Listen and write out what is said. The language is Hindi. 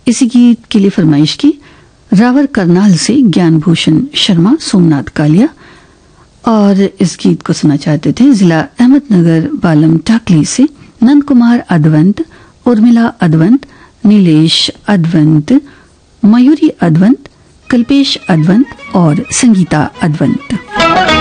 इसी गीत के लिए फरमाइश की रावर करनाल से ज्ञान भूषण शर्मा, सोमनाथ कालिया, और इस गीत को सुना चाहते थे जिला अहमदनगर बालम टाकली से नंद कुमार अद्वंत, उर्मिला अद्वंत, नीलेश अद्वंत, मयूरी अद्वंत, कल्पेश अद्वंत और संगीता अद्वंत।